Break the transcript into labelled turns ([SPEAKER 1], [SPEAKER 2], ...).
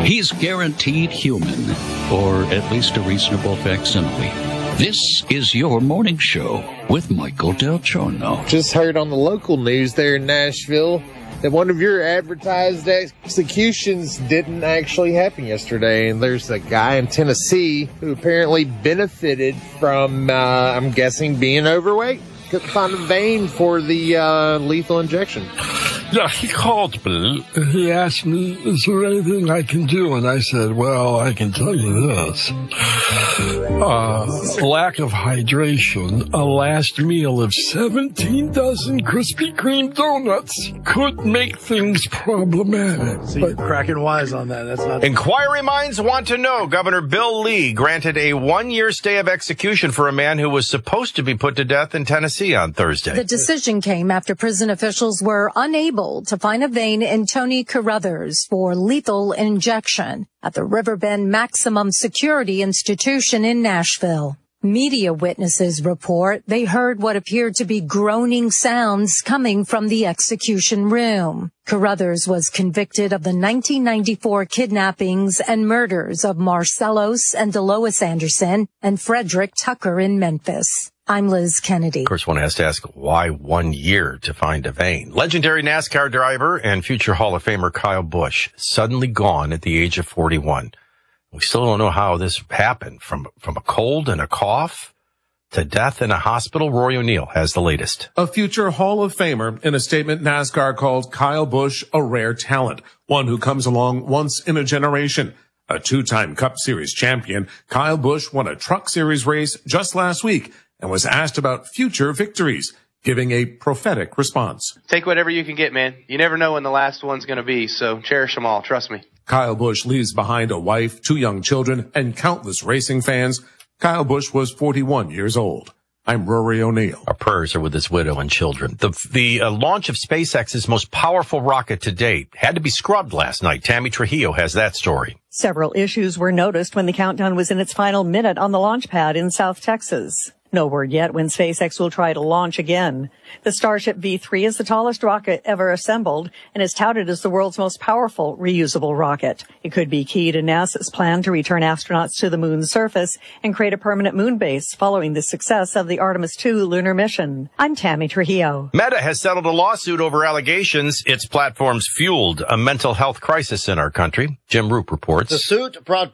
[SPEAKER 1] He's guaranteed human, or at least a reasonable facsimile. This is your morning show with Michael Del Giorno.
[SPEAKER 2] Just heard on the local news there in Nashville that one of your advertised executions didn't actually happen yesterday. And there's a guy in Tennessee who apparently benefited from, I'm guessing, being overweight. Couldn't find a vein for the lethal injection.
[SPEAKER 3] Yeah, he called me. He asked me, is there anything I can do? And I said, well, I can tell you this. Lack of hydration, a last meal of 17 dozen Krispy Kreme donuts could make things problematic.
[SPEAKER 4] So you're cracking wise on that. That's not...
[SPEAKER 5] Inquiry minds want to know. Governor Bill Lee granted a 1-year stay of execution for a man who was supposed to be put to death in Tennessee on Thursday.
[SPEAKER 6] The decision came after prison officials were unable to find a vein in Tony Carruthers for lethal injection at the Riverbend Maximum Security Institution in Nashville. Media witnesses report they heard what appeared to be groaning sounds coming from the execution room. Carruthers was convicted of the 1994 kidnappings and murders of Marcellos and Delois Anderson and Frederick Tucker in Memphis. I'm Liz Kennedy.
[SPEAKER 5] Of course, one has to ask, why 1 year to find a vein? Legendary NASCAR driver and future Hall of Famer Kyle Busch, suddenly gone at the age of 41. We still don't know how this happened, from a cold and a cough to death in a hospital. Rory O'Neill has the latest.
[SPEAKER 7] A future Hall of Famer, in a statement, NASCAR called Kyle Busch a rare talent, one who comes along once in a generation. A 2-time Cup Series champion, Kyle Busch won a Truck Series race just last week and was asked about future victories, giving a prophetic response.
[SPEAKER 8] Take whatever you can get, man. You never know when the last one's going to be, so cherish them all. Trust me.
[SPEAKER 7] Kyle Busch leaves behind a wife, 2 young children, and countless racing fans. Kyle Busch was 41 years old. I'm Rory O'Neill.
[SPEAKER 5] Our prayers are with his widow and children. The launch of SpaceX's most powerful rocket to date had to be scrubbed last night. Tammy Trujillo has that story.
[SPEAKER 9] Several issues were noticed when the countdown was in its final minute on the launch pad in South Texas. No word yet when SpaceX will try to launch again. The Starship V3 is the tallest rocket ever assembled and is touted as the world's most powerful reusable rocket. It could be key to NASA's plan to return astronauts to the moon's surface and create a permanent moon base following the success of the Artemis II lunar mission. I'm Tammy Trujillo.
[SPEAKER 5] Meta has settled a lawsuit over allegations its platforms fueled a mental health crisis in our country. Jim Roop reports.
[SPEAKER 10] The suit brought